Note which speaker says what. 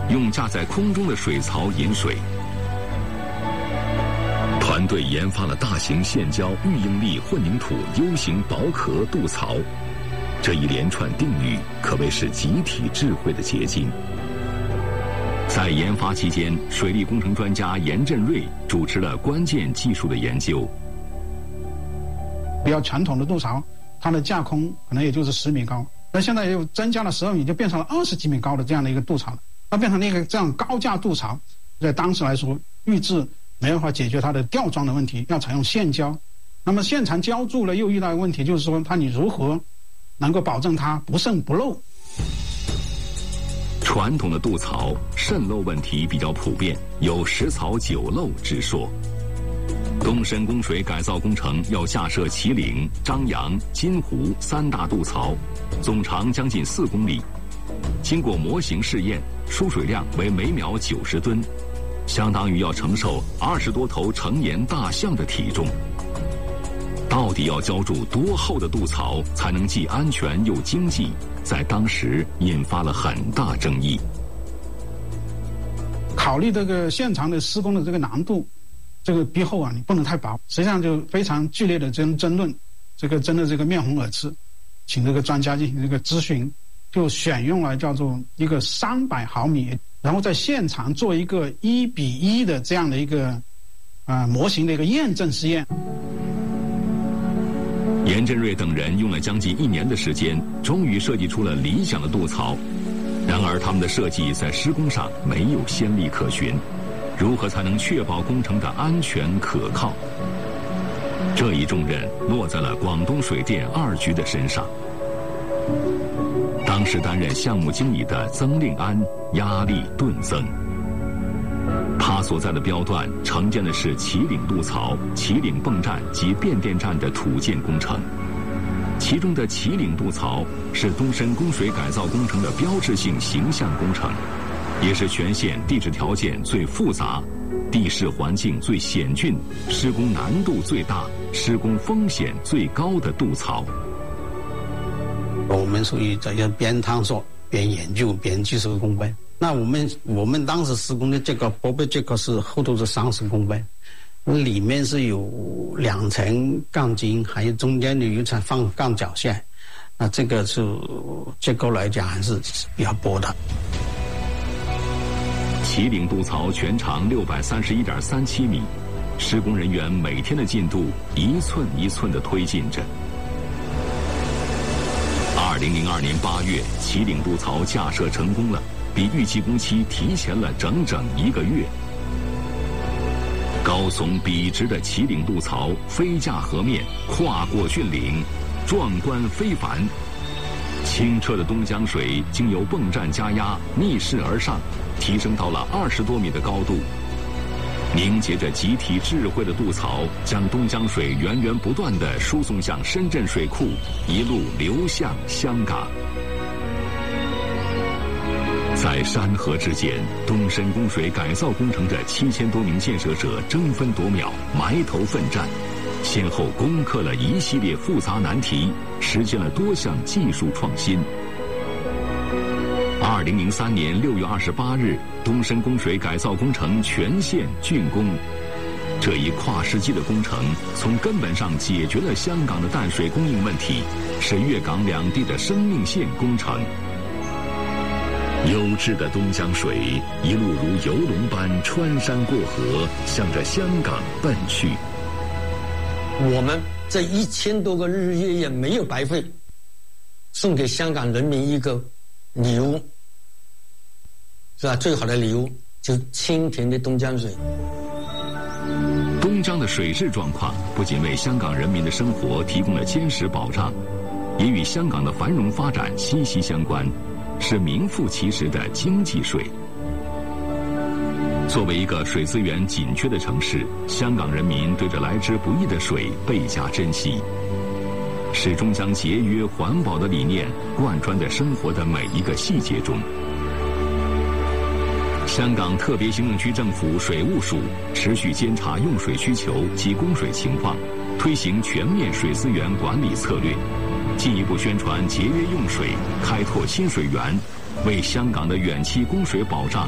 Speaker 1: 用架在空中的水槽引水。团队研发了大型线胶预应力混凝土 U 型薄壳渡槽，这一连串定律可谓是集体智慧的结晶。在研发期间，水利工程专家严振瑞主持了关键技术的研究。
Speaker 2: 比较传统的渡槽，它的架空可能也就是10米高，那现在又增加了12米，就变成了20几米高的这样的一个渡槽了。它变成了一个这样高架渡槽，在当时来说，预制没办法解决它的吊装的问题，要采用线胶。那么现场浇筑了，又遇到一个问题，就是说你如何能够保证它不渗不漏？
Speaker 1: 传统的渡槽渗漏问题比较普遍，有10槽9漏之说。东深供水改造工程要架设祁岭、张杨、金湖3大渡槽，总长将近4公里。经过模型试验，输水量为每秒90吨，相当于要承受20多头成年大象的体重。到底要浇筑多厚的渡槽才能既安全又经济，在当时引发了很大争议。
Speaker 2: 考虑这个现场的施工的这个难度，这个壁厚啊，你不能太薄，实际上就非常剧烈的争论，争得这个面红耳赤，请这个专家进行这个咨询，就选用了叫做一个300毫米，然后在现场做一个1:1的这样的一个模型的一个验证试验。
Speaker 1: 严振瑞等人用了将近1年的时间，终于设计出了理想的渡槽。然而他们的设计在施工上没有先例可循，如何才能确保工程的安全可靠？这一重任落在了广东水电2局的身上。当时担任项目经理的曾令安压力顿增。他所在的标段承建的是祁岭渡槽、祁岭泵站及变电站的土建工程，其中的祁岭渡槽是东深供水改造工程的标志性形象工程，也是全县地质条件最复杂、地势环境最险峻、施工难度最大、施工风险最高的渡槽。
Speaker 3: 我们属于这样边探索、边研究、边技术攻关。那我们当时施工的这个薄壁这个是厚度是30公分，里面是有2层钢筋，还有中间有一层放钢脚线，那这个是结构来讲还是比较薄的。
Speaker 1: 祁岭渡槽全长631.37米，施工人员每天的进度一寸一寸地推进着。2002年8月，祁岭渡槽架设成功了，比预计工期提前了整整1个月。高耸笔直的祁岭渡槽飞架河面，跨过峻岭，壮观非凡。清澈的东江水经由泵站加压逆势而上，提升到了20多米的高度。凝结着集体智慧的渡槽，将东江水源源不断地输送向深圳水库，一路流向香港。在山河之间，东深供水改造工程的7000多名建设者争分夺秒，埋头奋战，先后攻克了一系列复杂难题，实现了多项技术创新。2003年6月28日，东深供水改造工程全线竣工。这一跨世纪的工程，从根本上解决了香港的淡水供应问题，是粤港两地的生命线工程。优质的东江水一路如游龙般穿山过河，向着香港奔去。
Speaker 4: 我们这1000多个日日夜夜没有白费，送给香港人民一个礼物，是吧？最好的礼物就是清甜的东江水。
Speaker 1: 东江的水质状况不仅为香港人民的生活提供了坚实保障，也与香港的繁荣发展息息相关，是名副其实的经济水。作为一个水资源紧缺的城市，香港人民对着来之不易的水倍加珍惜，始终将节约环保的理念贯穿在生活的每一个细节中。香港特别行政区政府水务署持续监察用水需求及供水情况，推行全面水资源管理策略，进一步宣传节约用水，开拓新水源，为香港的远期供水保障